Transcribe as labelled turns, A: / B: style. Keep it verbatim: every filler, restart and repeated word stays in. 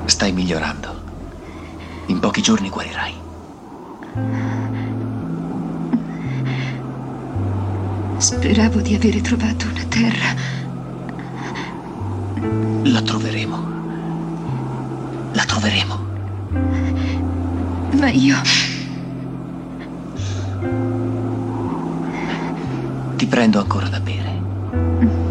A: Stai migliorando. In pochi giorni guarirai.
B: Speravo di avere trovato una terra.
A: La troveremo. La troveremo.
B: Ma io...
A: Ti prendo ancora da bere.